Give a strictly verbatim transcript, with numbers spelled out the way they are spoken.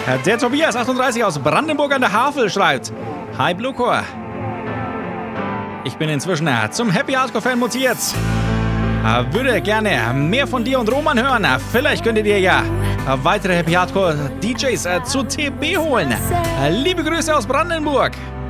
Der Tobias achtunddreißig aus Brandenburg an der Havel schreibt: Hi Bluecore. Ich bin inzwischen äh, zum Happy Hardcore Fan mutiert. Äh, würde gerne mehr von dir und Roman hören. Äh, vielleicht könnt ihr dir ja äh, weitere Happy Hardcore D Js äh, zu T B holen. Äh, liebe Grüße aus Brandenburg.